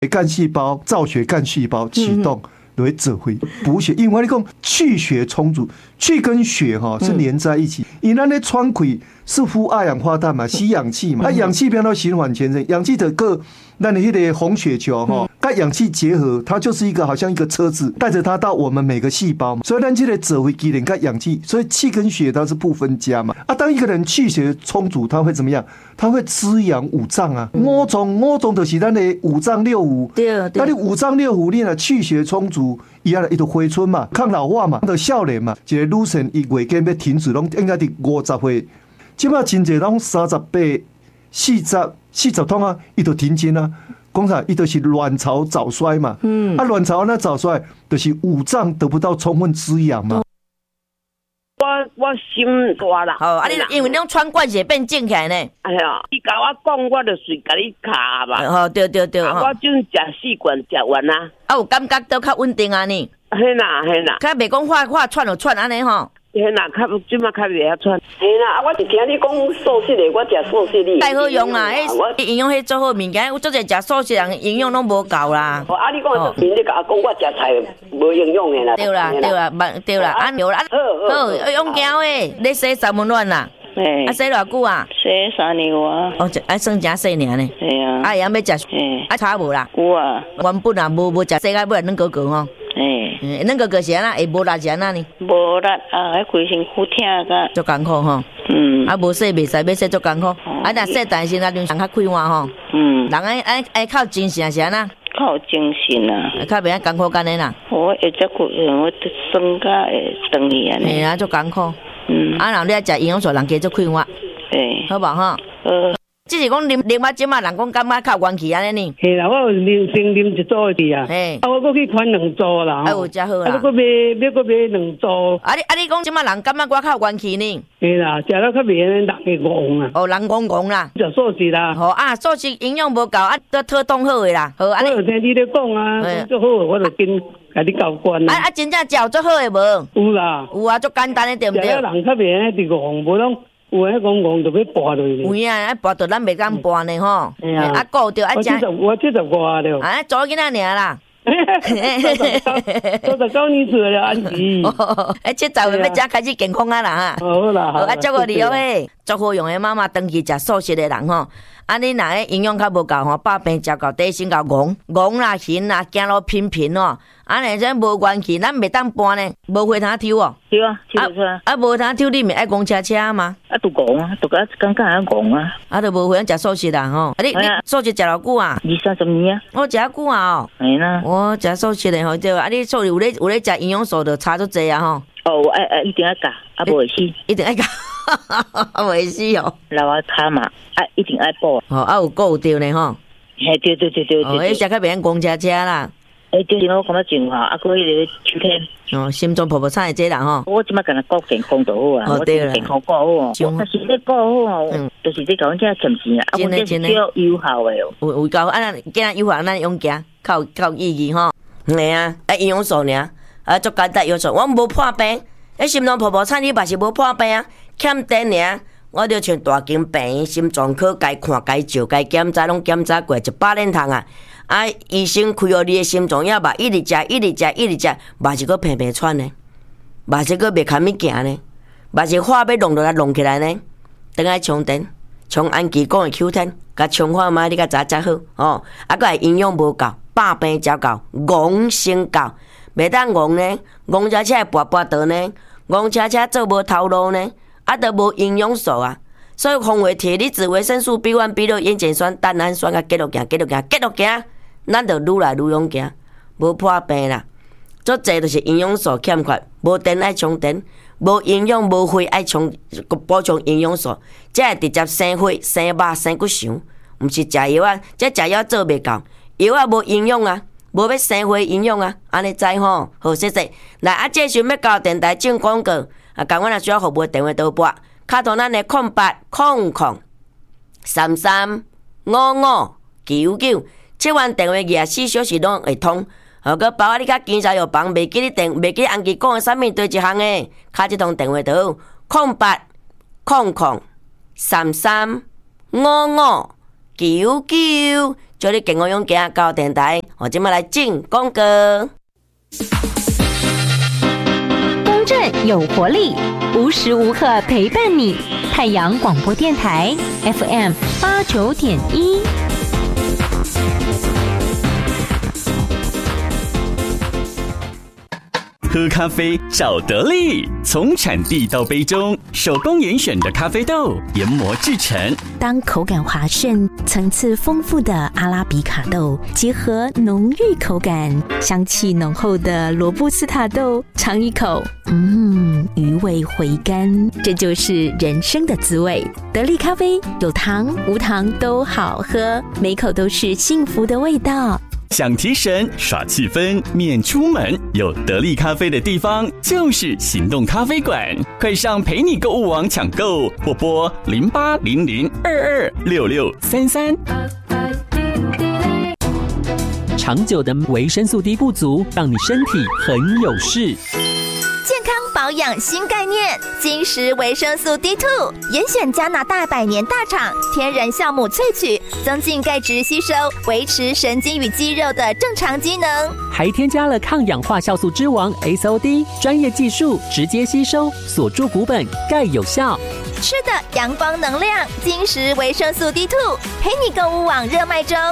干细胞造血干细胞启动。就会指挥补血，因为你讲气血充足，气跟血是连在一起。因为咱的喘气是呼二氧化碳嘛，吸氧气嘛，氧气变到循环全身，氧气的个咱的那个红血球跟氧气结合，它就是一个好像一个车子，带着它到我们每个细胞嘛。所以咱这个指挥机能跟氧气，所以气跟血它是不分家嘛。当一个人气血充足，他会怎么样？他会滋养五脏啊。五脏就是咱的五脏六腑。对。那你五脏六腑，你若气血充足，伊就回春嘛，抗老化嘛，就少年嘛。一个女性伊月经要停止，拢应该伫50岁。即摆真侪拢38、40通啊，伊就停经啊。讲啥？伊就是卵巢早衰嘛。卵巢那早衰，就是五脏得不到充分滋养嘛。 我心大啦。 你因为你喘惯势变正起来呢。 哎呀，你甲我讲，我就随甲你卡嘛。 对。我准食4罐食完啊。 有感觉都较稳定啊呢。 嘿啦。 较袂讲话喘就喘安尼吼。 嘿啦，即马较袂晓喘。嘿啦，我是听你讲素食的，我食素食的。 太好用啊！营养迄做好物件，有做者食素食人营养拢无够啦。 你讲你甲我讲我食菜无营养的啦。 对啦。好，用胶诶，你洗三温暖啦。洗偌久啊？ 洗3年啊。 算真细尔呢。 系啊。 会晓要食？差无啦。 有啊。 原本啊，无食洗到尾软哥吼。软哥是安那，会无力是安那呢？ 无力啊，规身躯疼个。 足艰苦吼。无洗袂使，要洗足艰苦。若洗但是那就较快活吼。人爱靠精神是安那？ 靠精神啊。 较袂艰苦干的啦。 我会只骨，我酸甲会长去安尼。 嘿啊，足艰苦。然后你爱食营养素，人加足快活。好无吼？只是讲啉啊，即马人讲感觉较元气安尼呢。 嘿啦，我有啉一组的啊。我搁去款2组啦。 有真好啦。 我搁买2组。 你讲即马人感觉我较元气呢？ 嘿啦，食了较袂人会戆啊。 人戆啦。 食素食啦。 素食营养无够，都讨冻好的啦。 我有听你咧讲啊，足好，我就跟甲你交关啦。 真正食足好的无？ 有啦。 有啊，足简单的对不对？ 食了人较袂人会戆，无拢。有诶，戆就要跋落去。 有啊，跋到咱袂敢跋呢吼。顾着食。 我75了。 做囡仔尔啦。 39年次了，安琪。 70岁要才开始健康啊啦哈。 好啦。 祝福你哦嘿，足好用诶妈妈长期食素食诶人吼。你若营养较无够吼，百病食到底身较戆啦、晕啦，走路频哦。尼这无元气，咱袂当搬呢，无回头抽哦。 对啊，抽出来。 无头抽，你咪爱讲车嘛？ 都戆啊，都感觉戆啊。 都无回食素食啦吼。你素食食偌久啊 ？20-30年啊。 我食久啊哦。 系啦。 我食素食的吼，对啊。你素有咧食营养素，就差足济啊吼。 一定要教，无会死。 一定要教，袂死哦。 老啊卡嘛，一定爱补。 有顾着呢吼。 嘿，对。 迄食较袂用讲车啦。 对，我感觉真好，搁迄个秋天。 心脏泡菜这人吼。 我即摆干那顾健康就好啊。 对啦。 健康顾好哦。但是你顾好哦，就是你甲阮遮欠钱啊。 真的。 有效的哦。 有够，今仔有效，咱用行，靠意义吼。嘿啊，营养素尔，足简单营养素，我无破病。心脏泡菜你嘛是无破病啊，欠电尔。我着像大间病院、心脏科，该看、该照、该检查，拢检查过100年通啊！医生开互你的心脏药嘛，一直食，嘛是搁平喘呢，嘛是搁袂堪物行呢，嘛是火要弄落来弄起来呢，等下充电，充安琪讲的 Q10，甲充看卖你甲查好哦，搁会营养无够，百病食够，戆先够，袂当戆呢，戆车会跋倒呢，戆车做无头路呢。都无营养素啊，所以风话铁离子、维生素 B1、B6、烟碱酸、蛋氨酸甲继续行，咱就愈来愈勇行，无破病啦。足济就是营养素欠缺，无电爱充电，无营养无血爱充补充营养素，才会直接生血、生肉、生骨肠。毋是食药啊，这食药做袂够，药啊无营养啊，无要生血营养啊，安尼知吼？好谢谢。来这时要交电台进广告。甲阮若需要服务电话倒拨，卡通咱的0800335599，这款电话24小时拢会通。搁包括你甲检查药房，袂记你安琪讲的啥物对一项的，卡这通电话倒0800335599， 祝你健康勇敢到电台，我今麦来进广告。 公正有活力，无时无刻陪伴你。太阳广播电台 FM 89.1。 喝咖啡找得力，从产地到杯中，手工严选的咖啡豆研磨制成。 当口感滑顺、层次丰富的阿拉比卡豆结合浓郁口感、香气浓厚的罗布斯塔豆，尝一口，余味回甘，这就是人生的滋味。得力咖啡有糖无糖都好喝，每口都是幸福的味道。 想提神耍气氛免出门，有得力咖啡的地方就是行动咖啡馆，快上陪你购物网抢购，或拨0800226633。 长久的维生素 D 不足，让你身体很有事。 健康保养新概念，金石维生素 D2， 严选加拿大百年大厂天然酵母萃取，增进钙质吸收，维持神经与肌肉的正常机能， 还添加了抗氧化酵素之王 SOD， 专业技术直接吸收，锁住骨本，钙有效。 吃的阳光能量，金石维生素 D2， 陪你购物网热卖中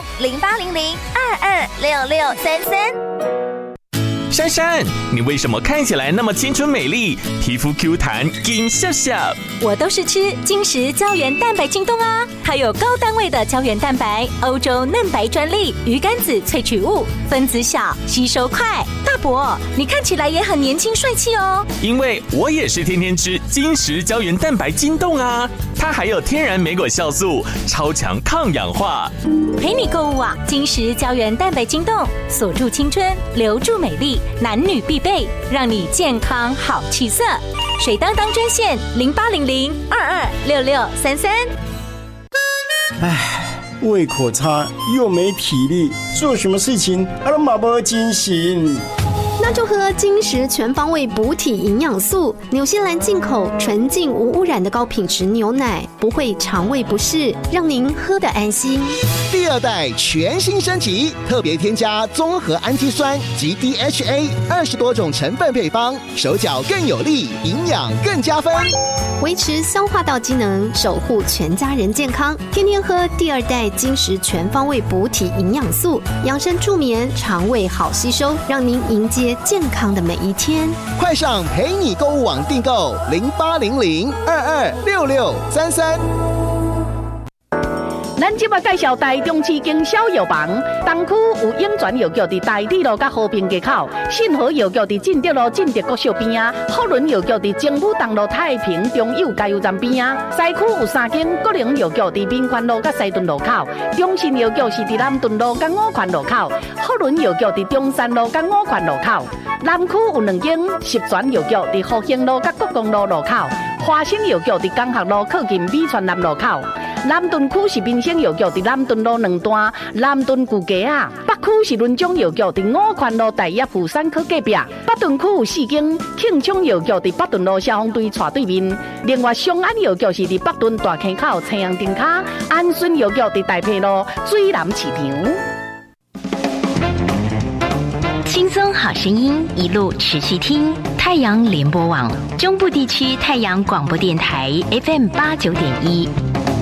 ，0800226633。 珊珊，你为什么看起来那么青春美丽，皮肤 Q 弹金笑笑？ 我都是吃金石胶原蛋白晶冻啊，它有高单位的胶原蛋白，欧洲嫩白专利，鱼肝子萃取物，分子小，吸收快。大伯，你看起来也很年轻帅气哦。 因为我也是天天吃金石胶原蛋白晶冻啊，它还有天然莓果酵素，超强抗氧化。 陪你购物网，金石胶原蛋白晶冻，锁住青春，留住美丽。男女必备，让你健康好气色。水当当专线0800226633。 胃口差又没体力，做什么事情都没精神。 那就喝金石全方位补体营养素，纽西兰进口纯净无污染的高品质牛奶，不会肠胃不适，让您喝得安心。 第二代全新升级，特别添加综合氨基酸及 DHA 20多种成分配方，手脚更有力，营养更加分， 维持消化道机能，守护全家人健康。天天喝第二代金石全方位补体营养素，养生助眠，肠胃好吸收，让您迎接健康的每一天。 快上陪你购物网订购0800226633。 咱即马介绍台中市经销药房，东区有永泉药局伫大体路甲和平街口，信和药局伫进德路进德国小边啊，福伦药局伫政府东路太平中友加油站边啊，西区有3间国营药局伫民权路甲西屯路口，中信药局是伫南屯路甲五权路口，福伦药局伫中山路甲五权路口，南区有2间十全药局伫福兴路甲国公路路口，华兴药局伫江学路靠近美泉南路口。南屯区是民生药局伫南屯路2段南屯旧街啊，北区是伦中药局伫五权路大业富山科隔壁，北屯区有4间庆昌药局伫北屯路消防队斜对面，另外松安药局是伫北屯大坑口青阳灯卡，安顺药局伫大坪路水南市场。 轻松好声音，一路持续听。太阳联播网中部地区太阳广播电台 FM 89.1。